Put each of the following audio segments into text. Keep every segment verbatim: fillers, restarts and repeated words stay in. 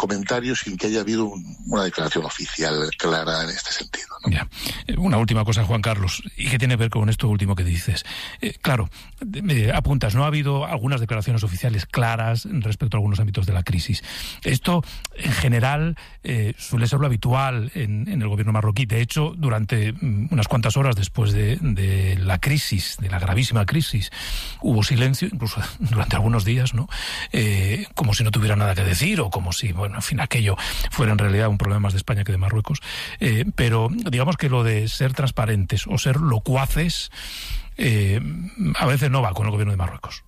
comentarios sin que haya habido un, una declaración oficial clara en este sentido, ¿no? Ya. Una última cosa, Juan Carlos, y que tiene que ver con esto último que dices. Eh, claro, eh, apuntas, no ha habido algunas declaraciones oficiales claras respecto a algunos ámbitos de la crisis. Esto, en general, eh, suele ser lo habitual en, en el gobierno marroquí. De hecho, durante mm, unas cuantas horas después de, de la crisis, de la gravísima crisis, hubo silencio, incluso durante algunos días, ¿no? Eh, como si no tuviera nada que decir, o como si, bueno, en fin, aquello fuera en realidad un problema más de España que de Marruecos. Eh, pero digamos que lo de ser transparentes o ser locuaces eh, a veces no va con el gobierno de Marruecos.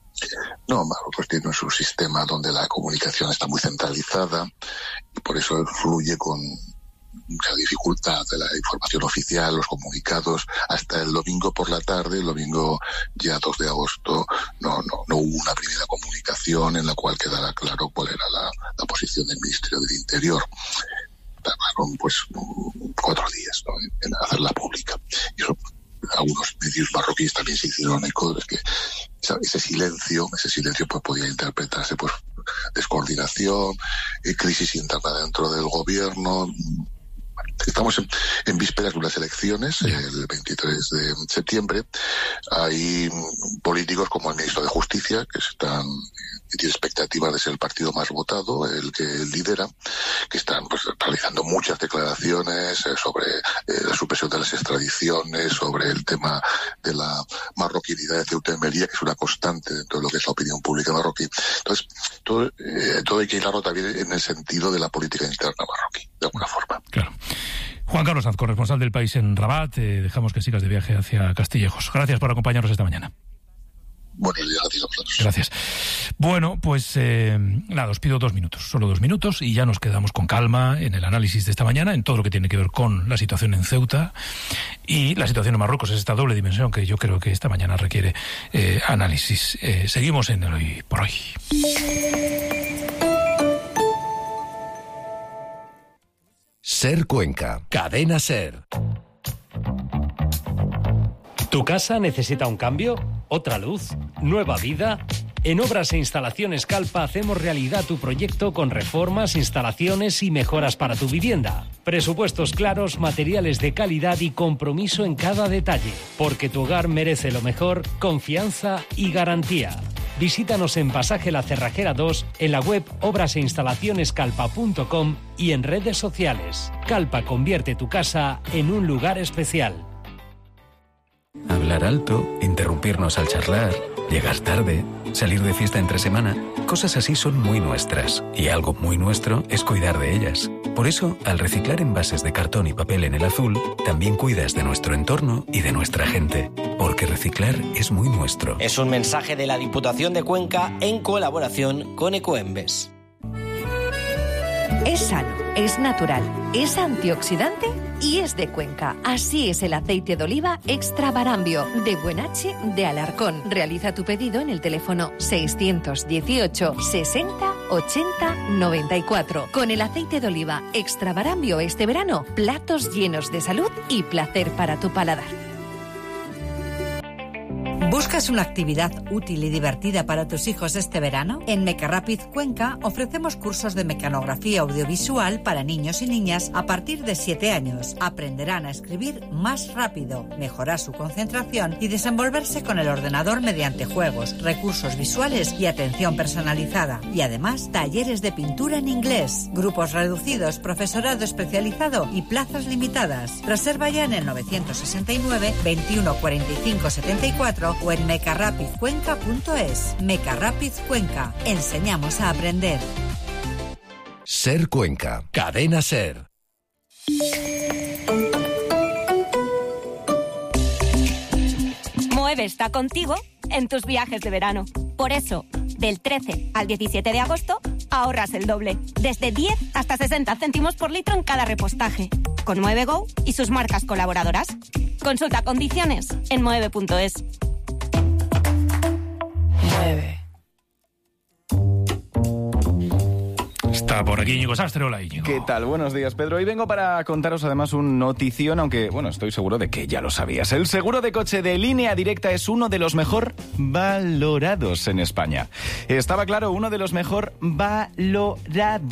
No, Marruecos tiene su sistema donde la comunicación está muy centralizada y por eso fluye con mucha dificultad de la información oficial, los comunicados. Hasta el domingo por la tarde, el domingo ya dos de agosto, no, no, no hubo una primera comunicación en la cual quedara claro cuál era la, la posición del Ministerio del Interior. Tardaron pues cuatro días, ¿no?, en hacerla pública. Y eso, algunos medios marroquíes también se hicieron eco de que ese silencio, ese silencio pues podía interpretarse pues descoordinación, eh, crisis interna dentro del gobierno. Estamos en, en vísperas de unas elecciones, yeah. el veintitrés de septiembre. Hay políticos como el ministro de Justicia, que están que tiene expectativas de ser el partido más votado, el que lidera, que están pues realizando muchas declaraciones eh, sobre eh, la supresión de las extradiciones, sobre el tema de la marroquinidad de Ceuta y Melilla, que es una constante dentro de lo que es la opinión pública marroquí. Entonces, todo, eh, todo hay que hilarlo también en el sentido de la política interna marroquí, de alguna forma. Claro. Juan Carlos Sanz, corresponsal del País en Rabat, eh, dejamos que sigas de viaje hacia Castillejos. Gracias por acompañarnos esta mañana. Buenos días a ti, a vosotros. Gracias. Bueno, pues eh, nada, os pido dos minutos, solo dos minutos, y ya nos quedamos con calma en el análisis de esta mañana, en todo lo que tiene que ver con la situación en Ceuta y la situación en Marruecos. Es esta doble dimensión que yo creo que esta mañana requiere eh, análisis. Eh, seguimos en el Hoy por Hoy. Ser Cuenca, Cadena Ser. ¿Tu casa necesita un cambio? ¿Otra luz? ¿Nueva vida? En Obras e Instalaciones Calpa hacemos realidad tu proyecto con reformas, instalaciones y mejoras para tu vivienda. Presupuestos claros, materiales de calidad y compromiso en cada detalle. Porque tu hogar merece lo mejor, confianza y garantía. Visítanos en Pasaje La Cerrajera dos, en la web obras e instalaciones calpa punto com y en redes sociales. Calpa convierte tu casa en un lugar especial. Hablar alto, interrumpirnos al charlar, llegar tarde, salir de fiesta entre semana, cosas así son muy nuestras. Y algo muy nuestro es cuidar de ellas. Por eso, al reciclar envases de cartón y papel en el azul, también cuidas de nuestro entorno y de nuestra gente. Porque reciclar es muy nuestro. Es un mensaje de la Diputación de Cuenca en colaboración con Ecoembes. Es sano, es natural, es antioxidante y es de Cuenca. Así es el aceite de oliva Extra Barambio, de Buenache de Alarcón. Realiza tu pedido en el teléfono seiscientos dieciocho sesenta ochenta noventa y cuatro. Con el aceite de oliva Extra Barambio este verano, platos llenos de salud y placer para tu paladar. ¿Buscas una actividad útil y divertida para tus hijos este verano? En Mecarapid Cuenca ofrecemos cursos de mecanografía audiovisual para niños y niñas a partir de siete años. Aprenderán a escribir más rápido, mejorar su concentración y desenvolverse con el ordenador mediante juegos, recursos visuales y atención personalizada. Y además, talleres de pintura en inglés, grupos reducidos, profesorado especializado y plazas limitadas. Reserva ya en el novecientos sesenta y nueve veintiuno cuarenta y cinco setenta y cuatro o en mecarapid cuenca punto es. Mecarapid Cuenca. Enseñamos a aprender. Ser Cuenca. Cadena Ser. Moeve está contigo en tus viajes de verano. Por eso, del trece al diecisiete de agosto, ahorras el doble. Desde diez hasta sesenta céntimos por litro en cada repostaje. Con Moeve Go y sus marcas colaboradoras. Consulta condiciones en moeve punto es. Mueve. Está por aquí Íñigo Sastre. Hola, Íñigo. ¿Qué tal? Buenos días, Pedro. Hoy vengo para contaros además un notición, aunque, bueno, estoy seguro de que ya lo sabías. El seguro de coche de Línea Directa es uno de los mejor valorados en España. Estaba claro, uno de los mejor valorados.